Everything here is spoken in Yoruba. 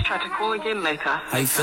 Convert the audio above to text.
Try to call again later. How you feel?